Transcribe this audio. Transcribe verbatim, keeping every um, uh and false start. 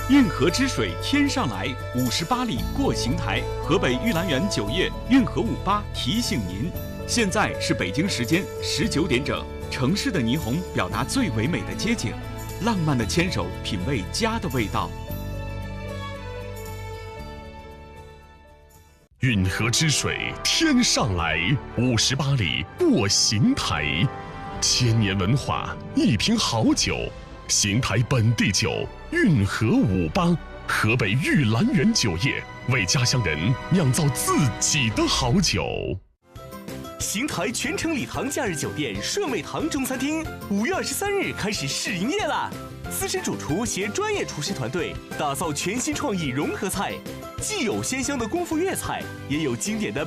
运河之水天上来，五十八里过邢台。河北玉兰园酒业运河五八提醒您，现在是北京时间十九点整。城市的霓虹表达最唯美的街景，浪漫的牵手品味家的味道。 运河之水天上来，五十八里过邢台。千年文化，一瓶好酒。邢台本地酒，运河五八，河北玉兰园酒业为家乡人酿造自己的好酒。 邢台全城礼堂假日酒店顺味堂中餐厅五月二十三日开始试营业啦！资深主厨携专业厨师团队打造全新创意融合菜，既有鲜香的功夫粤菜，也有经典的